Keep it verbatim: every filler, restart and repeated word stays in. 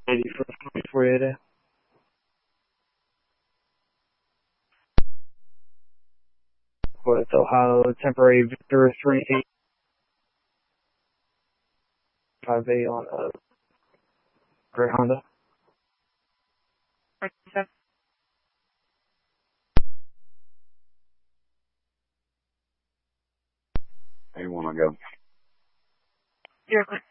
eighty for for you today. With Ohio temporary Victor three eight five eight on a gray Honda. How you want to go? You're